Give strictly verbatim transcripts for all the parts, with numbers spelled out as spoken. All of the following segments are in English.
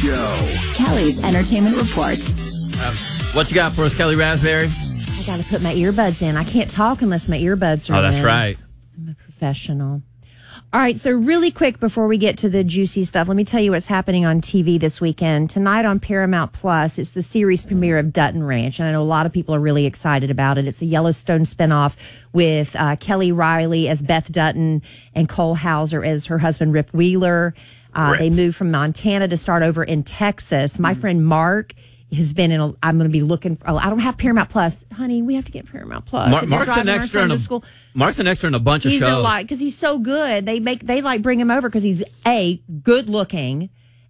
show. Kelly's Entertainment Report. Um, what you got for us, Kelly Raspberry? I got to put my earbuds in. I can't talk unless my earbuds are in. Oh, that's right. I'm a professional. All right, so really quick before we get to the juicy stuff, let me tell you what's happening on T V this weekend. Tonight on Paramount Plus, it's the series premiere of Dutton Ranch, and I know a lot of people are really excited about it. It's a Yellowstone spinoff with uh, Kelly Riley as Beth Dutton and Cole Hauser as her husband, Rip Wheeler. Uh, they moved from Montana to start over in Texas. My friend Mark has been in a, I'm going to be looking for, oh, I don't have Paramount Plus. Honey, we have to get Paramount Plus. Mar- Mark's an extra in a, school, Mark's an extra in a bunch he's of shows. Like, because he's so good. They make, they like bring him over because he's A, good looking.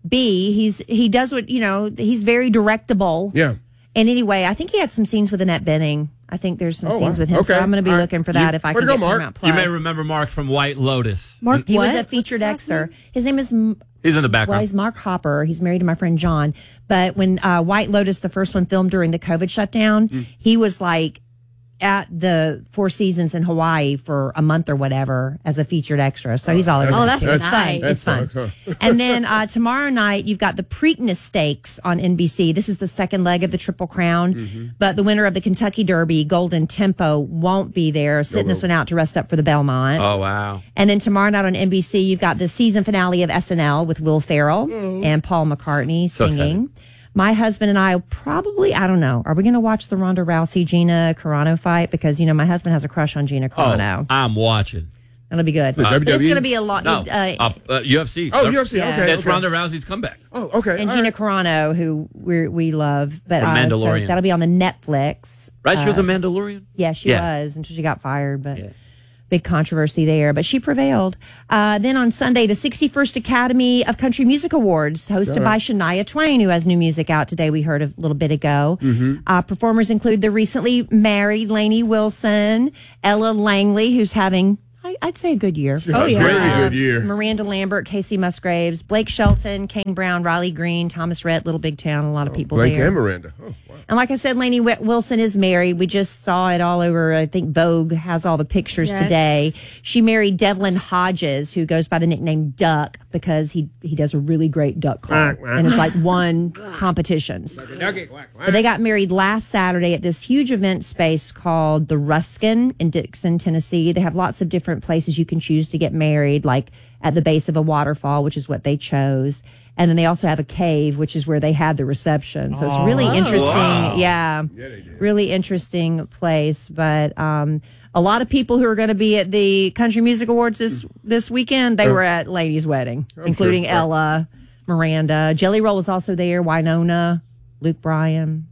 B, he's, he does what, you know, he's very directable. Yeah. And anyway, I think he had some scenes with Annette Bening. I think there's some oh, scenes wow. with him. Okay. So I'm going to be All looking right. for that you, if I can go, get Mark? Paramount Plus. You may remember Mark from White Lotus. Mark, he what? was a featured What's his extra. name? His name is He's in the background. Well, he's Mark Hopper. He's married to my friend John. But when uh, White Lotus, the first one filmed during the COVID shutdown, mm. he was like at the Four Seasons in Hawaii for a month or whatever as a featured extra. So he's all over. Oh, that's it's nice. fun. It's fun. Huh? And then uh, tomorrow night, you've got the Preakness Stakes on N B C. This is the second leg of the Triple Crown. Mm-hmm. But the winner of the Kentucky Derby, Golden Tempo, won't be there, sitting no, this one out to rest up for the Belmont. Oh, wow. And then tomorrow night on N B C, you've got the season finale of S N L with Will Ferrell mm. and Paul McCartney So singing. Excited. My husband and I probably, I don't know, are we going to watch the Ronda Rousey Gina Carano fight? Because, you know, my husband has a crush on Gina Carano. Oh, I'm watching. That'll be good. The But W W E? it's going to be a lot. No, Uh, uh, uh, U F C. Oh, U F C. Yeah. Okay. It's okay. Ronda Rousey's comeback. Oh, okay. and All Gina right. Carano, who we we love. But From uh, so Mandalorian. that'll be on the Netflix. Right? She was Uh, a Mandalorian? Yeah, she Yeah. was until she got fired. But Yeah. big controversy there. But she prevailed. Uh, then on Sunday, the sixty-first Academy of Country Music Awards, hosted All by right. Shania Twain, who has new music out today. We heard a little bit ago. Mm-hmm. Uh, performers include the recently married Lainey Wilson, Ella Langley, who's having, I, I'd say, a good year. Oh, yeah. Really Uh, good year. Miranda Lambert, Casey Musgraves, Blake Shelton, Kane Brown, Riley Green, Thomas Rhett, Little Big Town, a lot of people Blake there. and Miranda. Oh, wow. And like I said, Lainey Wi- Wilson is married. We just saw it all over. I think Vogue has all the pictures Yes. today. She married Devlin Hodges, who goes by the nickname Duck because he, he does a really great duck call. And it's like won competitions. But they got married last Saturday at this huge event space called the Ruskin in Dixon, Tennessee. They have lots of different places you can choose to get married, like at the base of a waterfall, which is what they chose. And then they also have a cave, which is where they had the reception. So it's really interesting. Wow. Yeah, really interesting place. But um, a lot of people who are going to be at the Country Music Awards this, this weekend, they were at Lainey's wedding, I'm including sure. Ella, Miranda. Jelly Roll was also there, Winona, Luke Bryan.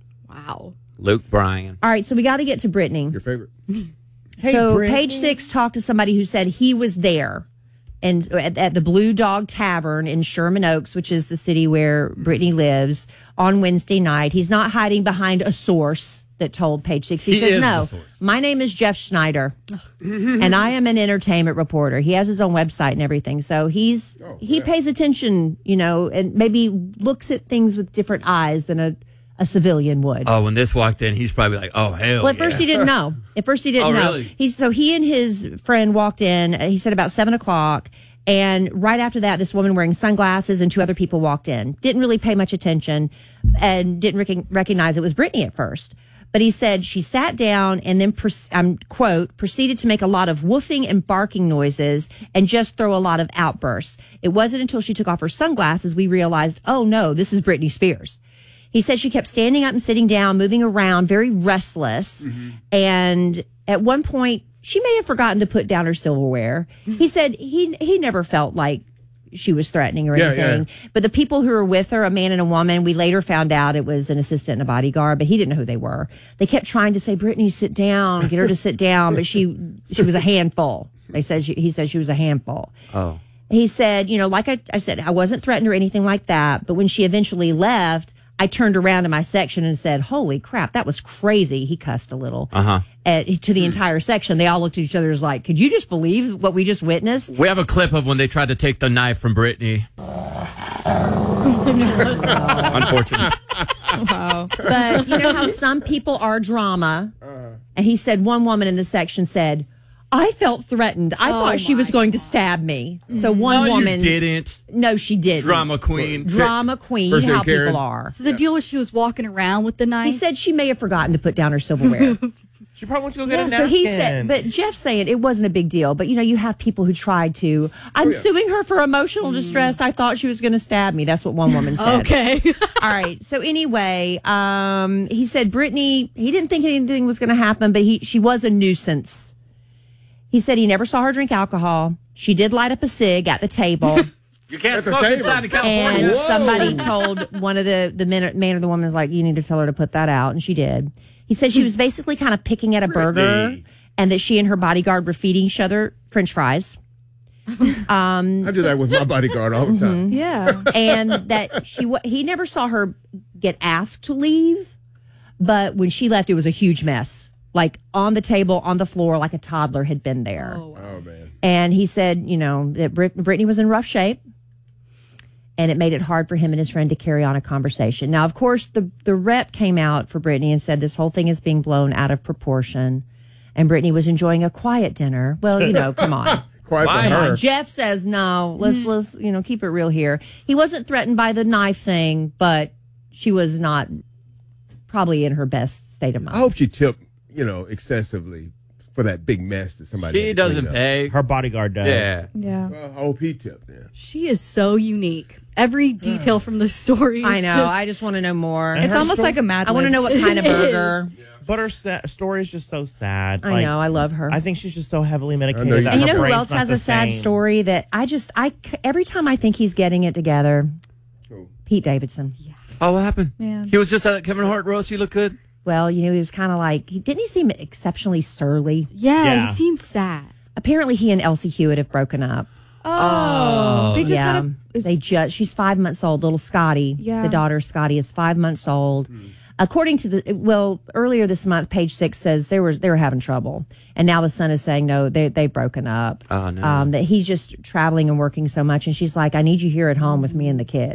Wow. Luke Bryan. All right, so we got to get to Brittany. Your favorite. so Page Six talked to somebody who said he was there and at, at the Blue Dog Tavern in Sherman Oaks, which is the city where Brittany lives, on Wednesday night. He's not hiding behind a source that told Page Six. He, He says, is no, the source. my name is Jeff Schneider, and I am an entertainment reporter. He has his own website and everything. So he's Oh, he yeah. pays attention, you know, and maybe looks at things with different eyes than a, a civilian would. Oh, when this walked in, he's probably like, oh, hell Well, at yeah. first he didn't know. At first he didn't Oh, know. really? He's so he and his friend walked in. uh, He said about seven o'clock, and right after that, this woman wearing sunglasses and two other people walked in. Didn't really pay much attention, and didn't rec- recognize it was Brittany at first. But he said she sat down and then, proce- um, quote, proceeded to make a lot of woofing and barking noises and just throw a lot of outbursts. It wasn't until she took off her sunglasses we realized, oh no, this is Britney Spears. He said she kept standing up and sitting down, moving around, very restless. Mm-hmm. And at one point, she may have forgotten to put down her silverware. He said he he never felt like she was threatening or Yeah, anything. yeah. But the people who were with her, a man and a woman, we later found out it was an assistant and a bodyguard, but he didn't know who they were. They kept trying to say, Brittany, sit down, get her to sit down. But she she was a handful. They said she, he said she was a handful. Oh. He said, you know, like I, I said, I wasn't threatened or anything like that. But when she eventually left, I turned around to my section and said, holy crap, that was crazy. He cussed a little Uh-huh. at, to the entire section. They all looked at each other as like, could you just believe what we just witnessed? We have a clip of when they tried to take the knife from Brittany. Unfortunate. Wow. But you know how some people are drama? And he said one woman in the section said, I felt threatened. I Oh, thought she was my going to stab me. So one No, woman you didn't. No, she didn't. Drama queen. Drama queen. First name How Karen. people are. So the deal was she was walking around with the knife. He said she may have forgotten to put down her silverware. She probably wants to go get a So napkin. he said, but Jeff's saying it wasn't a big deal. But you know, you have people who tried to. I'm suing her for emotional distress. I thought she was going to stab me. That's what one woman said. okay. All right. So anyway, um, he said Brittany. He didn't think anything was going to happen, but he she was a nuisance. He said he never saw her drink alcohol. She did light up a cig at the table. You can't At the smoke table. inside of California. And Whoa. somebody told one of the the men, man or the woman was like, you need to tell her to put that out, and she did. He said she was basically kind of picking at a burger, Brittany. and that she and her bodyguard were feeding each other French fries, I do that with my bodyguard all the time. Yeah. and that she wa- he never saw her get asked to leave, but when she left, it was a huge mess, like on the table, on the floor, like a toddler had been there. Oh, wow. Oh, man. And he said, you know, that Brit- Brittany was in rough shape, and it made it hard for him and his friend to carry on a conversation. Now, of course, the, the rep came out for Brittany and said this whole thing is being blown out of proportion, and Brittany was enjoying a quiet dinner. Well, you know, come on. Quiet Why? for her. Jeff says no. Let's let's you know keep it real here. He wasn't threatened by the knife thing, but she was not probably in her best state of I mind. hope she tipped, you know, excessively for that big mess that somebody She had to clean doesn't up. pay. Her bodyguard does. Yeah. Yeah. Well, I hope he tipped. Yeah. She is so unique. Every detail from the story. Is I know. Just, I just want to know more. And it's her almost sto- like a Mad I want to know Libs. what kind of It burger. is. But her sa- story is just so sad. I Like, know. I love her. I think she's just so heavily medicated. know you that do. And you her know who brain's else not has the a sad same. story that I just I c- every time I think he's getting it together. Cool. Pete Davidson. Oh, what happened? Man. He was just at Kevin Hart roast. He looked good. Well, you know, he was kind of like he didn't he seem exceptionally surly. Yeah, Yeah. he seems sad. Apparently, he and Elsie Hewitt have broken up. Oh, they just yeah, had a. is- they just she's five months old. Little Scotty, Yeah. the daughter Scotty is five months old. According to the well, earlier this month, Page Six says they were they were having trouble, and now the son is saying no, they they've broken up. Oh, no. Um, that he's just traveling and working so much, and she's like, I need you here at home with me and the kid.